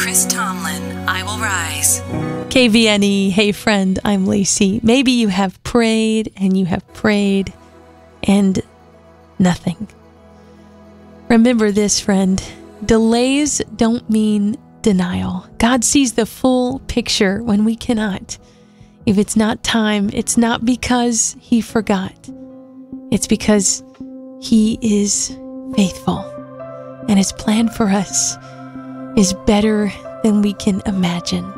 Chris Tomlin, I Will Rise. KVNE, hey friend, I'm Lacey. Maybe you have prayed and nothing. Remember this, friend. Delays don't mean denial. God sees the full picture when we cannot. If it's not time, it's not because He forgot. It's because He is faithful. And His plan for us is better than we can imagine.